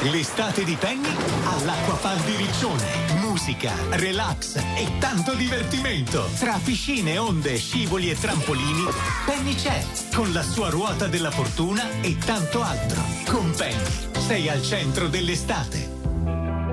L'estate di Penny all'Acquapark di Riccione. Musica, relax e tanto divertimento. Tra piscine, onde, scivoli e trampolini, Penny c'è, con la sua ruota della fortuna e tanto altro. Con Penny sei al centro dell'estate.